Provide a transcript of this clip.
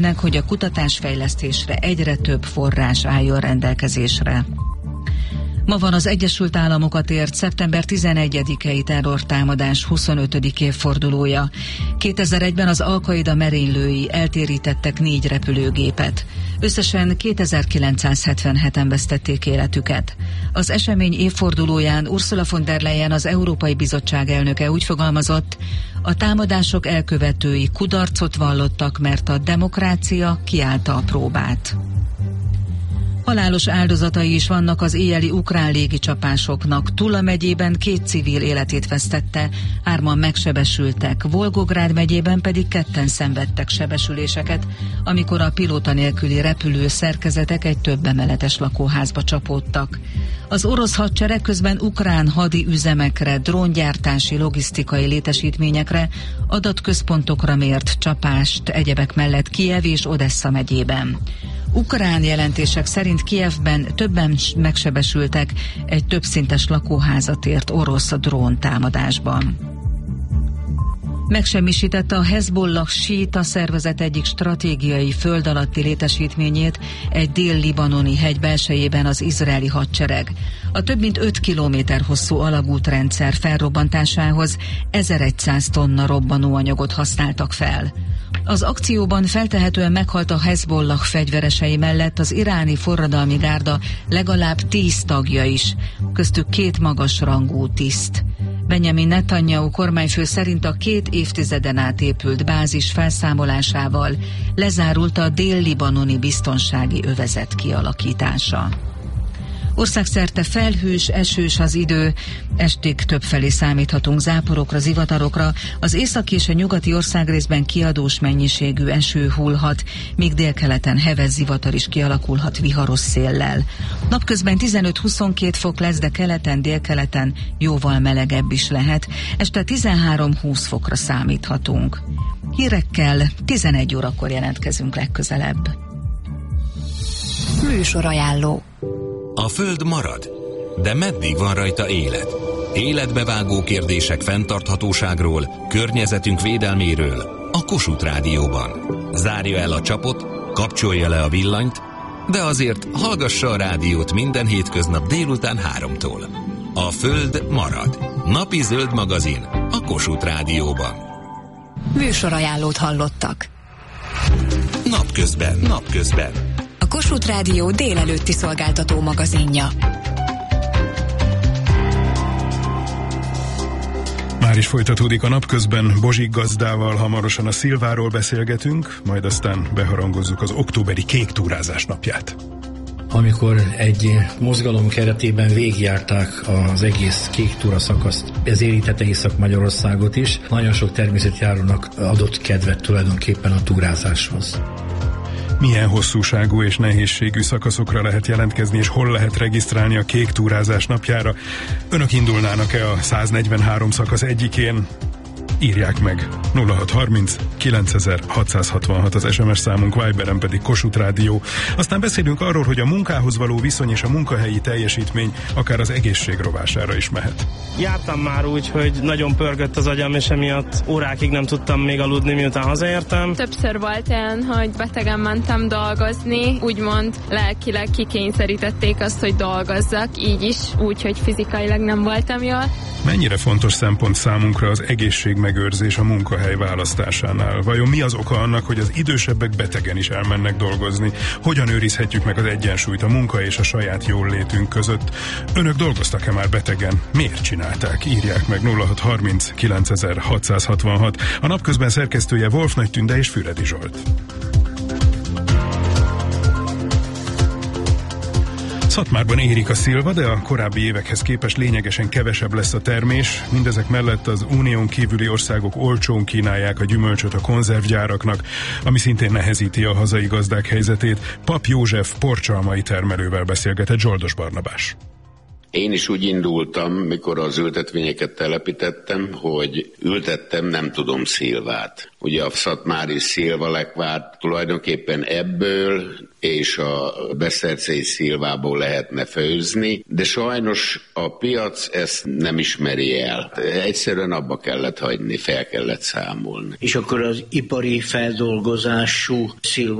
hogy a kutatásfejlesztésre egyre több forrás álljon rendelkezésre. Ma van az Egyesült Államokat ért szeptember 11-i terrortámadás 25. évfordulója. 2001-ben az Al-Qaida merénylői eltérítettek 4 repülőgépet. Összesen 2977-en vesztették életüket. Az esemény évfordulóján Ursula von der Leyen, az Európai Bizottság elnöke úgy fogalmazott, a támadások elkövetői kudarcot vallottak, mert a demokrácia kiállta a próbát. Halálos áldozatai is vannak az éjjeli ukrán légicsapásoknak. Tula megyében 2 civil életét vesztette, 3-an megsebesültek, Volgográd megyében pedig 2-en szenvedtek sebesüléseket, amikor a pilóta nélküli repülő szerkezetek egy több emeletes lakóházba csapódtak. Az orosz hadsereg közben ukrán hadi üzemekre, dróngyártási, logisztikai létesítményekre, adatközpontokra mért csapást egyebek mellett Kijev és Odessa megyében. Ukrán jelentések szerint Kijevben többen megsebesültek egy többszintes lakóházat ért orosz dróntámadásban. Megsemmisítette a Hezbollah síita szervezet egyik stratégiai föld alatti létesítményét egy dél-libanoni hegy belsejében az izraeli hadsereg. A több mint 5 kilométer hosszú alagútrendszer felrobbantásához 1100 tonna robbanóanyagot használtak fel. Az akcióban feltehetően meghalt a Hezbollah fegyveresei mellett az iráni forradalmi gárda legalább 10 tagja is, köztük 2 magasrangú tiszt. Benjamin Netanyahu kormányfő szerint a 2 évtizeden át épült bázis felszámolásával lezárult a dél-libanoni biztonsági övezet kialakítása. Országszerte felhős, esős az idő, estig többfelé számíthatunk záporokra, zivatarokra, az északi és a nyugati országrészben kiadós mennyiségű eső hullhat, míg délkeleten heves zivatar is kialakulhat viharos széllel. Napközben 15-22 fok lesz, de keleten, délkeleten jóval melegebb is lehet, este 13-20 fokra számíthatunk. Hírekkel 11 órakor jelentkezünk legközelebb. Műsorajánló. A Föld marad, de meddig van rajta élet? Életbevágó kérdések fenntarthatóságról, környezetünk védelméről a Kossuth Rádióban. Zárja el a csapot, kapcsolja le a villanyt, de azért hallgassa a rádiót minden hétköznap délután 3-tól. A Föld marad. Napi zöld magazin a Kossuth Rádióban. Műsorajánlót hallottak. Napközben. A Kossuth Rádió délelőtti szolgáltató magazinja. Már is folytatódik a Napközben, Bozsik gazdával hamarosan a Szilváról beszélgetünk, majd aztán beharangozzuk az októberi kék túrázás napját. Amikor egy mozgalom keretében végigjárták az egész kék túra szakaszt, ez érintette Észak-Magyarországot is, nagyon sok természetjárónak adott kedvet tulajdonképpen a túrázáshoz. Milyen hosszúságú és nehézségű szakaszokra lehet jelentkezni, és hol lehet regisztrálni a kék túrázás napjára? Önök indulnának-e a 143 szakasz egyikén? Írják meg. 0630 9666 az SMS számunk, Viberen pedig Kossuth Rádió. Aztán beszélünk arról, hogy a munkához való viszony és a munkahelyi teljesítmény akár az egészség rovására is mehet. Jártam már úgy, hogy nagyon pörgött az agyam, és emiatt órákig nem tudtam még aludni, miután hazaértem. Többször volt olyan, hogy betegen mentem dolgozni, úgymond lelkileg kikényszerítették azt, hogy dolgozzak, így is, úgy, hogy fizikailag nem voltam jól. Mennyire fontos szempont számunkra az egészségmegőrzés a munkahely választásánál? Vajon mi az oka annak, hogy az idősebbek betegen is elmennek dolgozni? Hogyan őrizhetjük meg az egyensúlyt a munka és a saját jólétünk között? Önök dolgoztak-e már betegen? Miért csinálták? Írják meg. 0630 9666. A Napközben szerkesztője Wolf Nagy Tünde és Füredi Zsolt. Szatmárban érik a szilva, de a korábbi évekhez képest lényegesen kevesebb lesz a termés. Mindezek mellett az unión kívüli országok olcsón kínálják a gyümölcsöt a konzervgyáraknak, ami szintén nehezíti a hazai gazdák helyzetét. Pap József porcsalmai termelővel beszélgetett Zsoldos Barnabás. Én is úgy indultam, mikor az ültetvényeket telepítettem, hogy ültettem nem tudom szilvát. Ugye a szatmári szilvalekvárt tulajdonképpen ebből és a beszercei szilvából lehetne főzni, de sajnos a piac ezt nem ismeri el. Egyszerűen abba kellett hagyni, fel kellett számolni. És akkor az ipari feldolgozású szilva